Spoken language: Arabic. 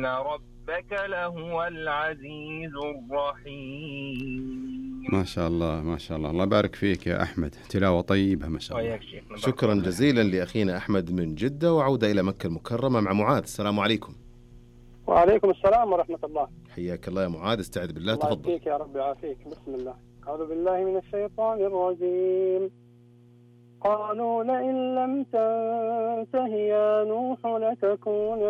ربك لهو العزيز الرحيم. ما شاء الله ما شاء الله، الله يبارك فيك يا أحمد، تلاوة طيبة ما شاء الله. وياك شيخنا. شكرا جزيلا لأخينا أحمد من جدة. وعودة إلى مكة المكرمة مع معاذ. السلام عليكم. وعليكم السلام ورحمة الله. حياك الله يا معاذ، استعد بالله، الله تفضل. يعافيك يا رب يعافيك. بسم الله. أعوذ بالله من الشيطان الرجيم. قالوا لئن لم تنته يا نوح لتكون